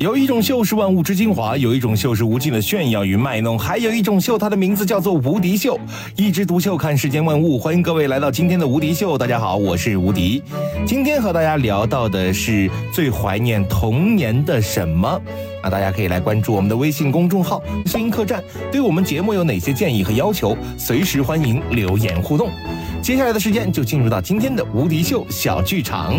有一种秀是万物之精华，有一种秀是无尽的炫耀与卖弄，还有一种秀，它的名字叫做无敌秀。一枝独秀，看世间万物。欢迎各位来到今天的无敌秀。大家好，我是无敌。今天和大家聊到的是最怀念童年的什么？那大家可以来关注我们的微信公众号“声音客栈”，对我们节目有哪些建议和要求，随时欢迎留言互动。接下来的时间就进入到今天的无敌秀小剧场。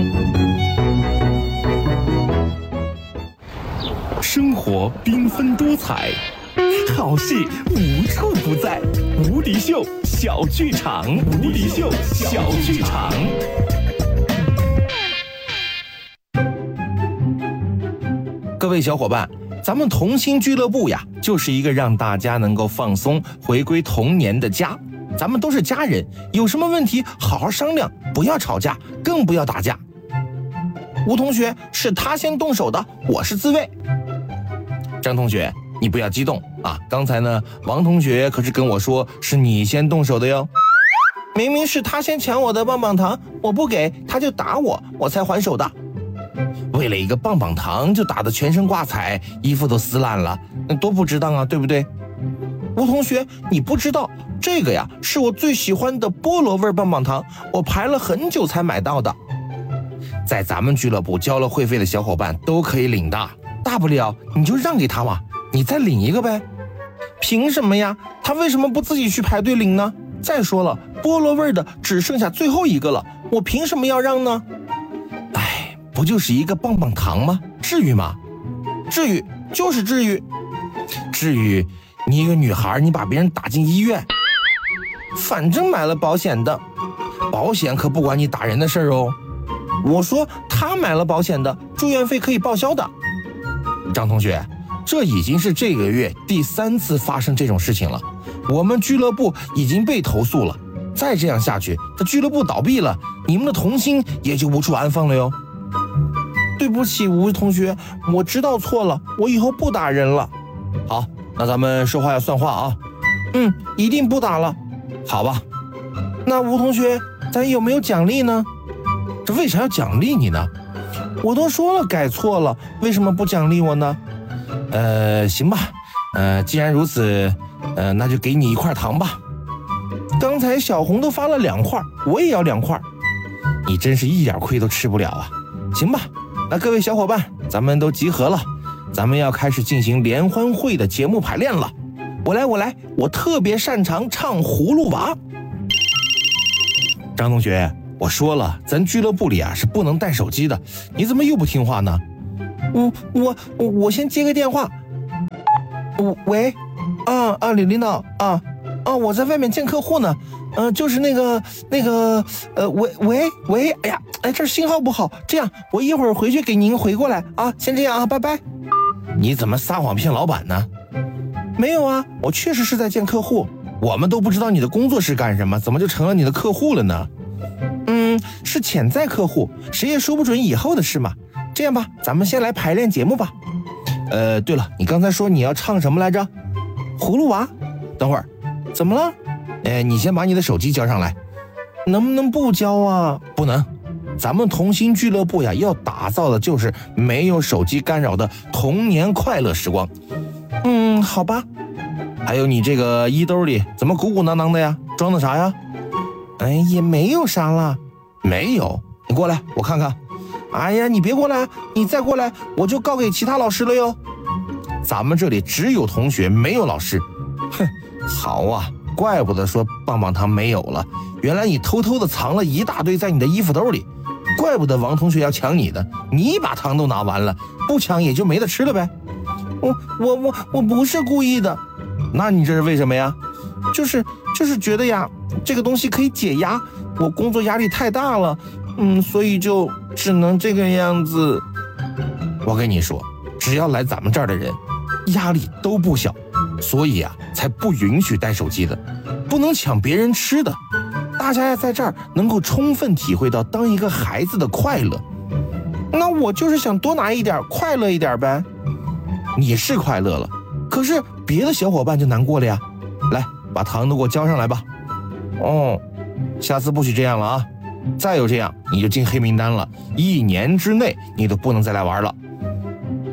生活缤纷多彩，好戏无处不在。无敌秀小剧场，无敌秀小剧场。各位小伙伴，咱们童心俱乐部呀，就是一个让大家能够放松、回归童年的家。咱们都是家人，有什么问题好好商量，不要吵架，更不要打架。吴同学是他先动手的，我是自卫。张同学，你不要激动啊！刚才呢，王同学可是跟我说是你先动手的哟。明明是他先抢我的棒棒糖，我不给他就打我，我才还手的。为了一个棒棒糖就打得全身挂彩，衣服都撕烂了，多不值当啊，对不对？吴同学，你不知道这个呀，是我最喜欢的菠萝味棒棒糖，我排了很久才买到的。在咱们俱乐部交了会费的小伙伴都可以领的。大不了你就让给他嘛，你再领一个呗。凭什么呀？他为什么不自己去排队领呢？再说了，菠萝味的只剩下最后一个了，我凭什么要让呢？哎，不就是一个棒棒糖吗？至于吗？至于，就是至于。至于你一个女孩，你把别人打进医院，反正买了保险的，保险可不管你打人的事儿哦。我说他买了保险的，住院费可以报销的。张同学，这已经是这个月第3次发生这种事情了，我们俱乐部已经被投诉了，再这样下去，这俱乐部倒闭了，你们的童心也就无处安放了哟。对不起，吴同学，我知道错了，我以后不打人了。好，那咱们说话要算话啊。一定不打了。好吧，那吴同学，咱有没有奖励呢？这为啥要奖励你呢？我都说了改错了，为什么不奖励我呢？行吧，既然如此，那就给你1块糖吧。刚才小红都发了2块，我也要2块。你真是一点亏都吃不了啊。行吧，那各位小伙伴，咱们都集合了，咱们要开始进行联欢会的节目排练了。我来，我特别擅长唱葫芦娃。张同学，我说了，咱俱乐部里啊是不能带手机的，你怎么又不听话呢？我先接个电话。喂，领导啊，我在外面见客户呢，就是那个，喂，哎呀，这信号不好，这样我一会儿回去给您回过来啊，先这样啊，拜拜。你怎么撒谎骗老板呢？没有啊，我确实是在见客户，我们都不知道你的工作是干什么，怎么就成了你的客户了呢？是潜在客户，谁也说不准以后的事嘛。这样吧，咱们先来排练节目吧。对了，你刚才说你要唱什么来着？葫芦娃。等会儿，怎么了？你先把你的手机交上来。能不能不交啊？不能。咱们童心俱乐部呀，要打造的就是没有手机干扰的童年快乐时光。好吧。还有你这个衣兜里怎么鼓鼓囊囊的呀？装的啥呀？也没有啥了。没有？你过来，我看看。哎呀，你别过来，你再过来我就告给其他老师了哟。咱们这里只有同学，没有老师。哼，好啊，怪不得说棒棒糖没有了，原来你偷偷的藏了一大堆在你的衣服兜里，怪不得王同学要抢你的，你把糖都拿完了，不抢也就没得吃了呗。我不是故意的。那你这是为什么呀？就是觉得呀，这个东西可以解压，我工作压力太大了，所以就只能这个样子。我跟你说，只要来咱们这儿的人，压力都不小，所以啊，才不允许带手机的，不能抢别人吃的。大家呀，在这儿能够充分体会到当一个孩子的快乐。那我就是想多拿一点，快乐一点呗。你是快乐了，可是别的小伙伴就难过了呀。来，把糖都给我交上来吧。下次不许这样了啊！再有这样，你就进黑名单了，1年之内你都不能再来玩了。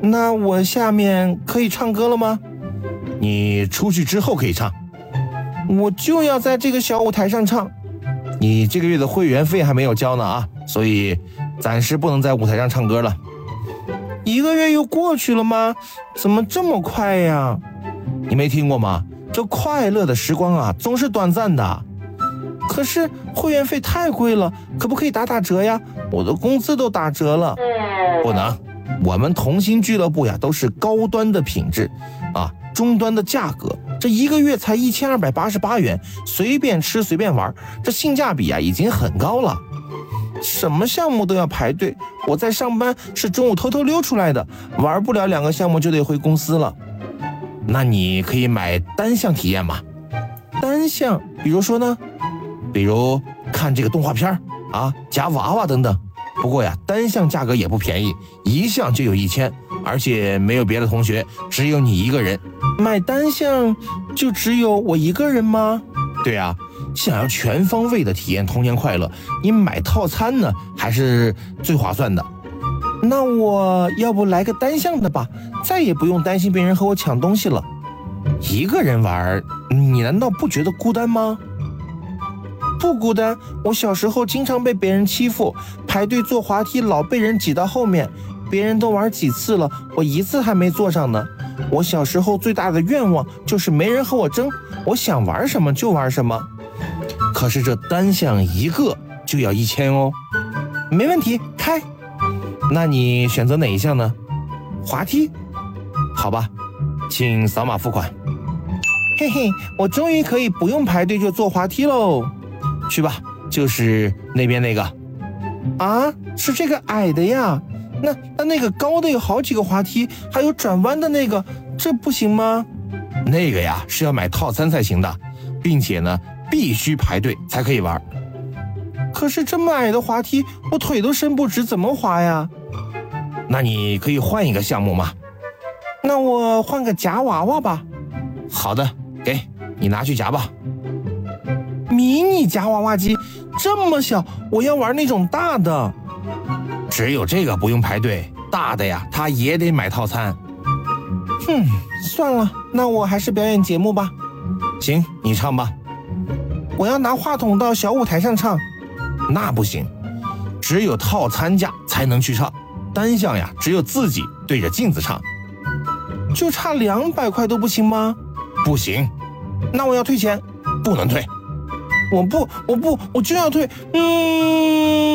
那我下面可以唱歌了吗？你出去之后可以唱。我就要在这个小舞台上唱。你这个月的会员费还没有交呢啊，所以暂时不能在舞台上唱歌了。1个月又过去了吗？怎么这么快呀？你没听过吗？这快乐的时光啊，总是短暂的。可是会员费太贵了，可不可以打折呀？我的工资都打折了。不能，我们同心俱乐部呀，都是高端的品质啊，中端的价格。这1个月才1288元，随便吃随便玩，这性价比啊已经很高了。什么项目都要排队，我在上班是中午偷偷溜出来的，玩不了2个项目就得回公司了。那你可以买单项体验嘛？单项，比如说呢？比如看这个动画片啊，夹娃娃等等。不过呀，单项价格也不便宜，1项就有1000，而且没有别的同学，只有你一个人。买单项就只有我一个人吗？对啊，想要全方位的体验童年快乐，你买套餐呢还是最划算的。那我要不来个单项的吧，再也不用担心别人和我抢东西了。一个人玩，你难道不觉得孤单吗？不孤单，我小时候经常被别人欺负，排队坐滑梯老被人挤到后面，别人都玩几次了，我1次还没坐上呢。我小时候最大的愿望就是没人和我争，我想玩什么就玩什么。可是这单项1个就要1000哦。没问题，开。那你选择哪一项呢？滑梯？好吧，请扫码付款。嘿嘿，我终于可以不用排队就坐滑梯喽。去吧，就是那边那个。啊，是这个矮的呀？那个高的有好几个滑梯，还有转弯的那个，这不行吗？那个呀是要买套餐才行的，并且呢必须排队才可以玩。可是这么矮的滑梯，我腿都伸不直，怎么滑呀？那你可以换一个项目嘛。那我换个夹娃娃吧。好的，给你拿去夹吧。迷你夹娃娃机这么小，我要玩那种大的。只有这个不用排队，大的呀他也得买套餐。算了，那我还是表演节目吧。行，你唱吧。我要拿话筒到小舞台上唱。那不行，只有套餐价才能去唱，单项呀只有自己对着镜子唱。就差200块都不行吗？不行。那我要退钱。不能退。我就要退。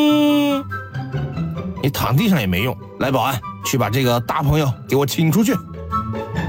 你躺地上也没用，来保安，去把这个大朋友给我请出去。